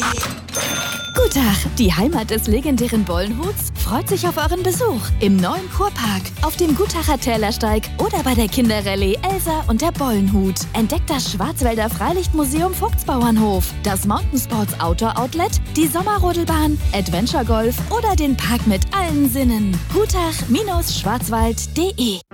Gutach, die Heimat des legendären Bollenhuts, freut sich auf euren Besuch im neuen Kurpark, auf dem Gutacher Tälersteig oder bei der Kinderrallye Elsa und der Bollenhut. Entdeckt das Schwarzwälder Freilichtmuseum Vogtsbauernhof, das Mountainsports Outdoor Outlet, die Sommerrodelbahn, Adventure Golf oder den Park mit allen Sinnen. Gutach-schwarzwald.de